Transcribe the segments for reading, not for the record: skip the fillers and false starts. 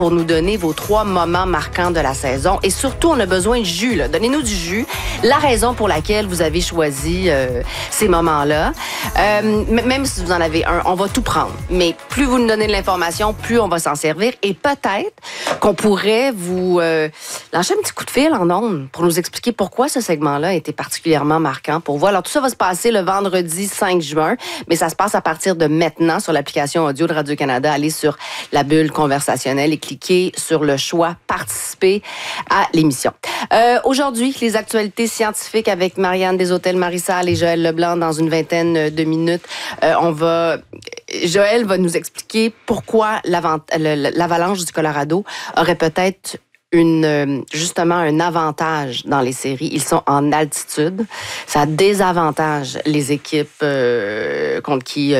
pour nous donner vos 3 moments marquants de la saison. Et surtout, on a besoin de jus. Là. Donnez-nous du jus. La raison pour laquelle vous avez choisi ces moments-là. Même si vous en avez un, on va tout prendre. Mais plus vous nous donnez de l'information, plus on va s'en servir. Et peut-être qu'on pourrait vous lâcher un petit coup de fil en ondes pour nous expliquer pourquoi ce segment-là a été particulièrement marquant pour vous. Alors, tout ça va se passer le vendredi 5 juin, mais ça se passe à partir de maintenant sur l'application audio de Radio-Canada. Allez sur la bulle conversationnelle et cliquez sur le choix « Participer à l'émission ». Aujourd'hui, les actualités scientifiques avec Marianne Desautels-Marissal et Joël Leblanc dans une vingtaine de minutes. Joël va nous expliquer pourquoi l'avalanche du Colorado aurait peut-être justement un avantage dans les séries. Ils sont en altitude. Ça désavantage les équipes contre qui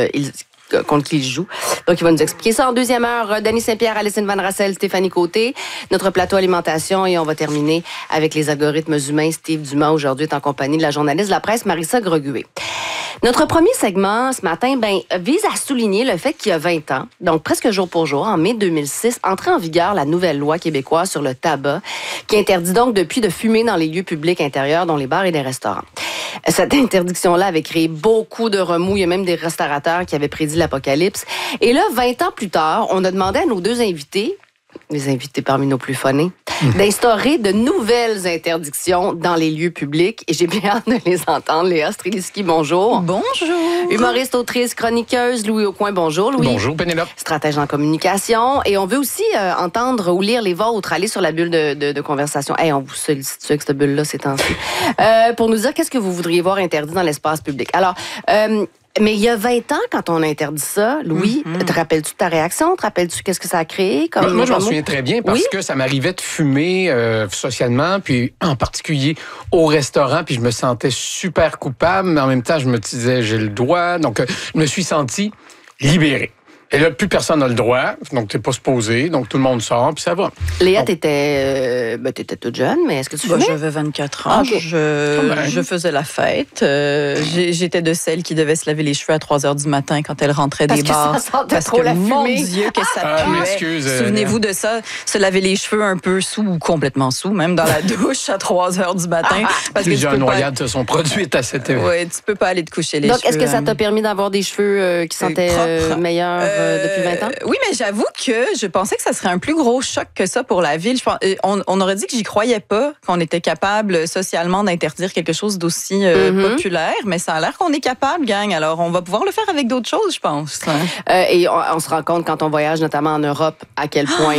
ils jouent. Donc, il va nous expliquer ça en deuxième heure. Denis Saint-Pierre, Alison Van Rassel, Stéphanie Côté, notre plateau alimentation, et on va terminer avec les algorithmes humains. Steve Dumas, aujourd'hui, est en compagnie de la journaliste de la presse, Marissa Greguet. Notre premier segment ce matin vise à souligner le fait qu'il y a 20 ans, donc presque jour pour jour, en mai 2006, entrait en vigueur la nouvelle loi québécoise sur le tabac, qui interdit donc depuis de fumer dans les lieux publics intérieurs, dont les bars et les restaurants. Cette interdiction-là avait créé beaucoup de remous. Il y a même des restaurateurs qui avaient prédit l'apocalypse. Et là, 20 ans plus tard, on a demandé à nos deux invités, les invités parmi nos plus phonés, d'instaurer de nouvelles interdictions dans les lieux publics. Et j'ai bien hâte de les entendre. Léa Streliski, bonjour. Bonjour. Humoriste, autrice, chroniqueuse. Louis Aucoin, bonjour. Louis. Bonjour, Pénélope. Stratège en communication. Et on veut aussi entendre ou lire les vôtres. Allez sur la bulle de conversation. Hey, on vous sollicite avec cette bulle-là ces temps-ci. Pour nous dire qu'est-ce que vous voudriez voir interdit dans l'espace public. Alors, mais il y a 20 ans, quand on a interdit ça, Louis, te rappelles-tu de ta réaction? Te rappelles-tu qu'est-ce que ça a créé? Moi, je m'en souviens très bien parce que ça m'arrivait de fumer socialement, puis en particulier au restaurant, puis je me sentais super coupable, mais en même temps, je me disais, j'ai le droit. Donc, je me suis senti libéré. Et là, plus personne n'a le droit, donc t'es pas supposé, donc tout le monde sort, puis ça va. Léa, t'étais toute jeune, mais est-ce que tu fumais? J'avais 24 ans, je faisais la fête. J'étais de celles qui devaient se laver les cheveux à 3 heures du matin quand elles rentraient des bars. Parce que la mon fumée. Dieu, que ça puait. Souvenez-vous de ça, se laver les cheveux un peu sous ou complètement sous, même dans la douche à 3 heures du matin. Parce plusieurs noyades se sont produites à cette heure. Oui, tu peux pas aller te coucher les cheveux. Donc, est-ce que ça t'a permis d'avoir des cheveux qui sentaient meilleurs depuis 20 ans? Oui, mais j'avoue que je pensais que ça serait un plus gros choc que ça pour la ville. On aurait dit que j'y croyais pas, qu'on était capable socialement d'interdire quelque chose d'aussi populaire, mais ça a l'air qu'on est capable, gang. Alors, on va pouvoir le faire avec d'autres choses, je pense. Et on se rend compte quand on voyage, notamment en Europe, à quel point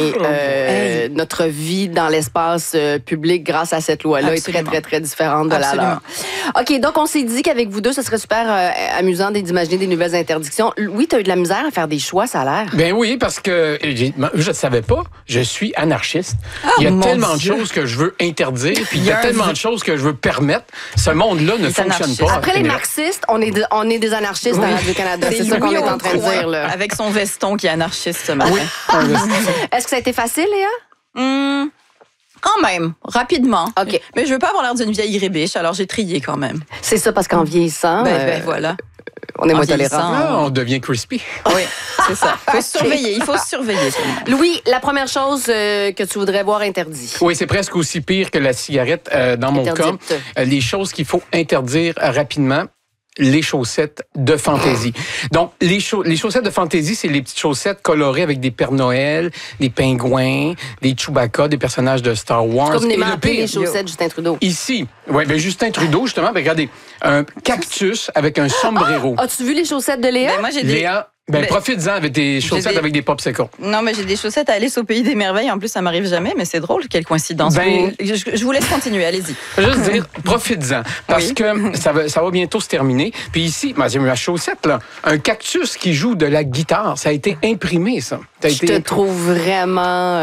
notre vie dans l'espace public, grâce à cette loi-là, est très, très, très différente de la leur. OK, donc on s'est dit qu'avec vous deux, ce serait super amusant d'imaginer des nouvelles interdictions. Oui, tu as eu de la misère à faire des choix, ça a l'air. Ben oui, parce que je ne savais pas, je suis anarchiste. Il y a tellement de choses que je veux interdire, puis il y a tellement de choses que je veux permettre. Ce monde-là ne fonctionne pas. Après les marxistes, on est des anarchistes dans Radio-Canada. C'est ça qu'on est en train de dire, là. Avec son veston qui est anarchiste ce matin. Oui. Est-ce que ça a été facile, Léa? Quand même, rapidement. OK. Mais je veux pas avoir l'air d'une vieille rébiche, alors j'ai trié quand même. C'est ça, parce qu'en vieillissant... voilà. On est moins tolérant. On devient crispy. Oui, c'est ça. Il faut surveiller. Louis, la première chose que tu voudrais voir interdit. Oui, c'est presque aussi pire que la cigarette dans mon cas. Les choses qu'il faut interdire rapidement. Les chaussettes de fantaisie. Donc, les chaussettes de fantaisie, c'est les petites chaussettes colorées avec des Pères Noël, des pingouins, des Chewbacca, des personnages de Star Wars. Comme les chaussettes de Justin Trudeau. Ici, oui, ben Justin Trudeau, justement, regardez, un cactus avec un sombrero. As-tu vu les chaussettes de Léa? Moi, j'ai Léa, profites-en avec des chaussettes avec des popsicles. Non, mais j'ai des chaussettes à Alice au pays des merveilles. En plus, ça m'arrive jamais, mais c'est drôle, quelle coïncidence. Je vous laisse continuer, allez-y. Juste dire, profites-en, parce que ça va bientôt se terminer. Puis ici, j'ai ma chaussette, là, un cactus qui joue de la guitare, ça a été imprimé, ça. Je te trouve vraiment...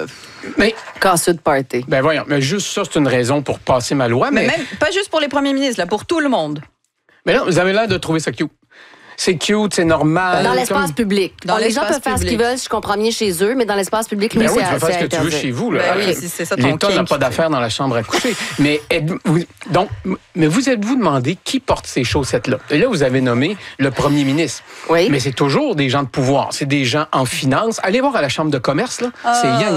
casseux de party. Ben voyons, mais juste ça, c'est une raison pour passer ma loi. Mais même, pas juste pour les premiers ministres, là, pour tout le monde. Mais non, vous avez l'air de trouver ça cute. c'est cute, c'est normal. Dans l'espace public. Les gens peuvent faire ce qu'ils veulent, je comprends bien chez eux, mais dans l'espace public, lui, oui, c'est tu peux faire ce que tu veux chez vous. Là. Oui, c'est ça ton L'État n'a kink. pas d'affaires dans la chambre à coucher. Mais vous êtes-vous demandé qui porte ces chaussettes-là? Et là, vous avez nommé le premier ministre. Oui. Mais c'est toujours des gens de pouvoir. C'est des gens en finance. Allez voir à la chambre de commerce, là. C'est Yang